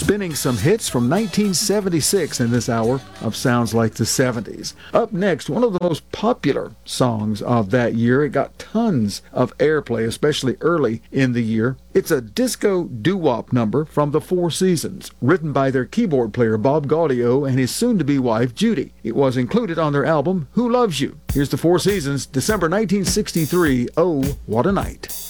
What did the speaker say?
spinning some hits from 1976 in this hour of Sounds Like the 70s. Up next, one of the most popular songs of that year. It got tons of airplay, especially early in the year. It's a disco doo-wop number from the Four Seasons, written by their keyboard player Bob Gaudio and his soon-to-be wife Judy. It was included on their album Who Loves You? Here's the Four Seasons, December 1963, Oh, What a Night.